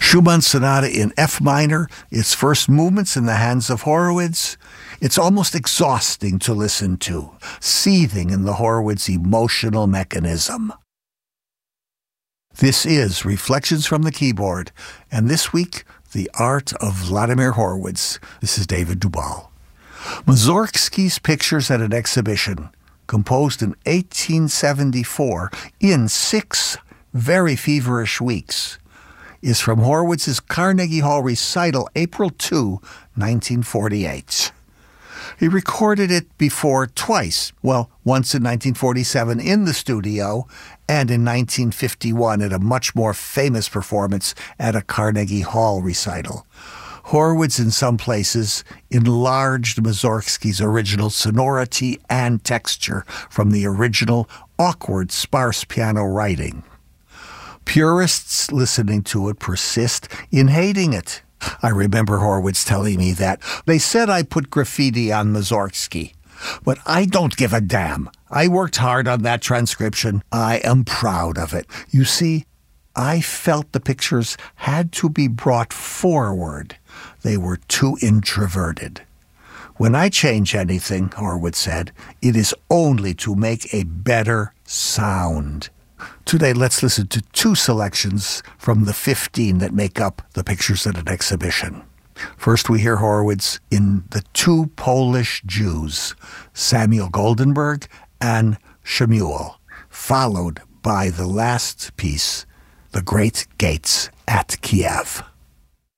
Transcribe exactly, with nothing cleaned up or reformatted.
Schumann's Sonata in F minor, its first movements in the hands of Horowitz. It's almost exhausting to listen to, seething in the Horowitz emotional mechanism. This is Reflections from the Keyboard, and this week, The Art of Vladimir Horowitz. This is David Dubal. Mussorgsky's Pictures at an Exhibition, composed in eighteen seventy-four in six very feverish weeks, is from Horowitz's Carnegie Hall recital, April second, nineteen forty-eight. He recorded it before twice, well, once in nineteen forty-seven in the studio, and in nineteen fifty-one at a much more famous performance at a Carnegie Hall recital. Horowitz, in some places, enlarged Mussorgsky's original sonority and texture from the original awkward, sparse piano writing. Purists listening to it persist in hating it. I remember Horowitz telling me that they said I put graffiti on Mussorgsky, but I don't give a damn. I worked hard on that transcription. I am proud of it. You see, I felt the pictures had to be brought forward. They were too introverted. When I change anything, Horowitz said, it is only to make a better sound. Today, let's listen to two selections from the fifteen that make up the Pictures at an Exhibition. First, we hear Horowitz in The Two Polish Jews, Samuel Goldenberg and Shemuel, followed by the last piece, The Great Gates at Kiev.